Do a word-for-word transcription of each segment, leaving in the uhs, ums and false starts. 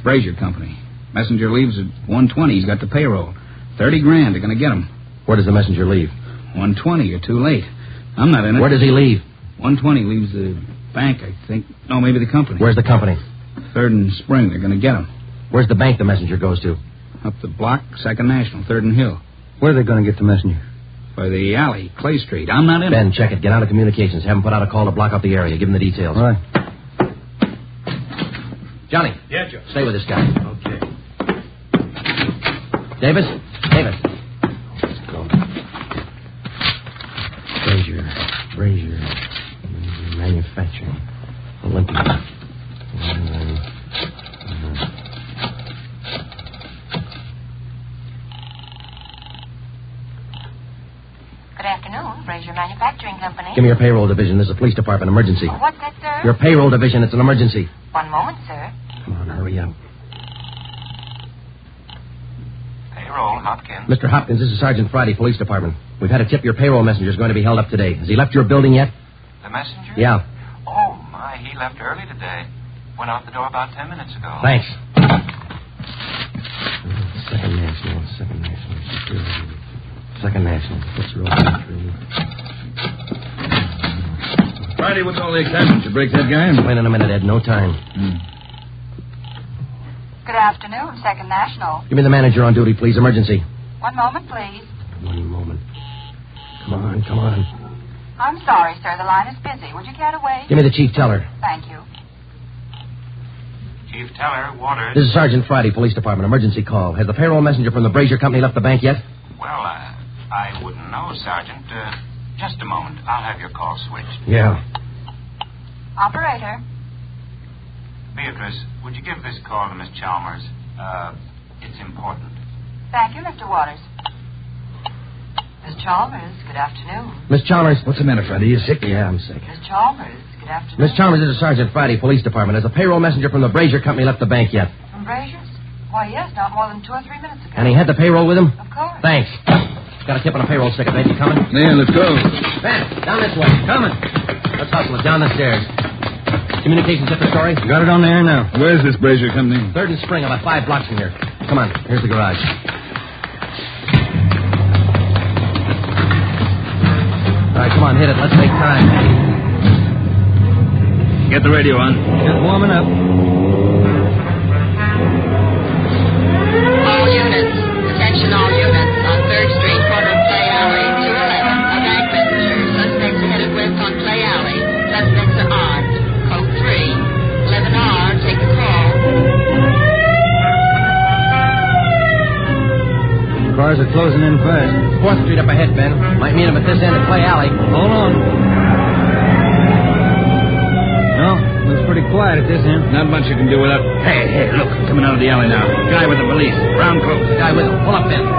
Brazier Company. Messenger leaves at one twenty. He's got the payroll. Thirty grand. They're going to get him. Where does the messenger leave? one twenty. You're too late. I'm not in it. Where does he leave? one twenty leaves the bank, I think. No, maybe the company. Where's the company? Third and Spring. They're going to get him. Where's the bank the messenger goes to? Up the block, Second National, Third and Hill. Where are they going to get the messenger? By the alley, Clay Street. I'm not in Ben, it. Ben, check it. Get out of communications. Have him put out a call to block up the area. Give him the details. All right. Johnny. Yeah, Joe. Stay with this guy. Okay. Davis? Davis. Let's go. Brazier. Brazier. Brazier Manufacturing. Olympia. Good afternoon, Brazier Manufacturing Company. Give me your payroll division. This is a police department emergency. Oh, what's that, sir? Your payroll division. It's an emergency. One moment, sir. Come on, hurry up. Payroll, Hopkins. Mister Hopkins, this is Sergeant Friday, Police Department. We've had a tip your payroll messenger is going to be held up today. Has he left your building yet? The messenger? Yeah. Oh, my, he left early today. Went out the door about ten minutes ago. Thanks. Second National, Second National Security. Second National. What's your open? Friday, what's all the excitement? You break that guy? Explain in a minute, Ed. No time. Hmm. Good afternoon, Second National. Give me the manager on duty, please. Emergency. One moment, please. One moment. Come on, come on. I'm sorry, sir. The line is busy. Would you care to wait? Give me the chief teller. Thank you. Chief Teller, Waters. This is Sergeant Friday, Police Department. Emergency call. Has the payroll messenger from the Brazier Company left the bank yet? Well, uh, I wouldn't know, Sergeant. Uh, just a moment. I'll have your call switched. Yeah. Operator. Beatrice, would you give this call to Miss Chalmers? Uh, it's important. Thank you, Mister Waters. Miss Chalmers, good afternoon. Miss Chalmers. What's the matter, Friday? You sick? Yeah, I'm sick. Miss Chalmers, good afternoon. Miss Chalmers, this is Sergeant Friday, Police Department. Has the payroll messenger from the Brazier Company left the bank yet? From Brazier's? Why, yes, not more than two or three minutes ago. And he had the payroll with him? Of course. Thanks. Got a tip on a payroll sticker, baby. Coming? Yeah, let's go. Ben, down this way. Coming. Let's hustle it. Down the stairs. Communications at the story? Got it on the air now. Where's this Brazier Company? Third and Spring, about five blocks from here. Come on. Here's the garage. All right, come on, hit it. Let's make time. Get the radio on. Just warming up. All units. Attention all units. On third Street, corner of Clay Alley, two eleven. A bank messenger. Suspects are headed west on Clay Alley. Suspects are armed. Code three. eleven R. Take the call. Cars are closing in fast. Fourth Street up ahead, Ben. Might meet him at this end of Clay Alley. Hold on. No, looks pretty quiet at this end. Not much you can do without... Hey, hey, look. Coming out of the alley now. Guy with the valise. Brown coat. Guy with him. Pull up, Ben.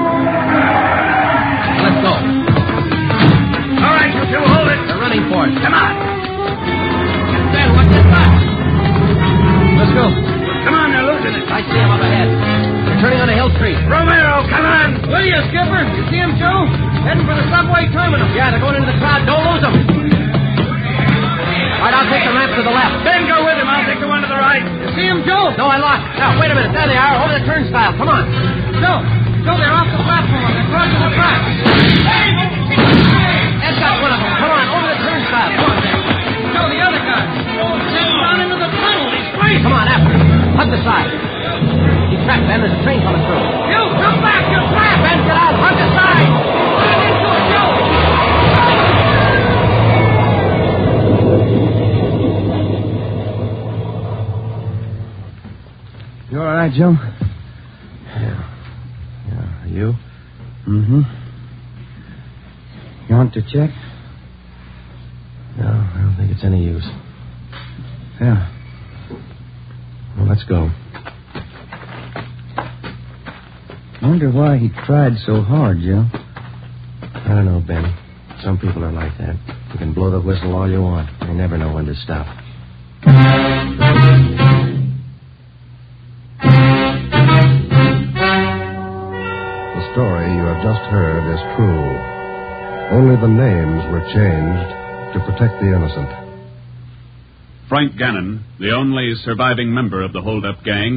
Let's go. All right, you two, hold it. They're running for it. Come on. Ben, what's this box? Let's go. Come on, they're losing it. I see him up ahead. They're turning onto Hill Street. Romero, come on. Will you, Skipper? You see him, Joe? Heading for the subway terminal. Yeah, they're going into the crowd. Don't lose them. All right, I'll take the ramp to the left. Ben, go with him. I'll take the one to the right. You see him, Joe? No, I lost. Now, wait a minute. There they are, over the turnstile. Come on. Joe. Joe, they're off the platform. They're crossing the track. Ed's got one of them. Come on, over the turnstile. Come on, Ben. Joe, the other guy. Heading down into the tunnel. He's free. Come on, after him. Hug the side. Keep track, Ben. There's a train coming through. You, come back. You're trapped. Ben, get out. Hug the side. Get into it, Joe. You all right, Joe? Yeah. Yeah. You? Mm-hmm. You want to check? No, I don't think it's any use. Yeah. Well, let's go. Wonder why he tried so hard, Joe. I don't know, Ben. Some people are like that. You can blow the whistle all you want. They never know when to stop. The story you have just heard is true. Only the names were changed to protect the innocent. Frank Gannon, the only surviving member of the hold-up gang,